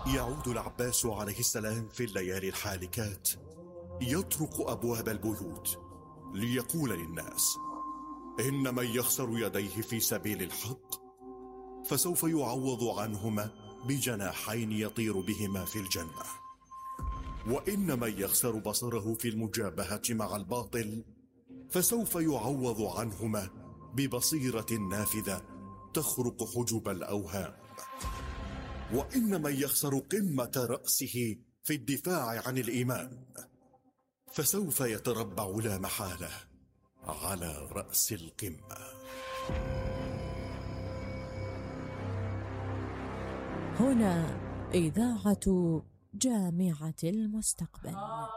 يعود العباس عليه السلام في الليالي الحالكات يطرق أبواب البيوت ليقول للناس: إن من يخسر يديه في سبيل الحق فسوف يعوض عنهما بجناحين يطير بهما في الجنة، وإن من يخسر بصره في المجابهة مع الباطل فسوف يعوض عنهما ببصيرة نافذة تخرق حجب الأوهام، وإن من يخسر قمة رأسه في الدفاع عن الإيمان فسوف يتربع لا محالة على رأس القمة. هنا إذاعة جامعة المستقبل.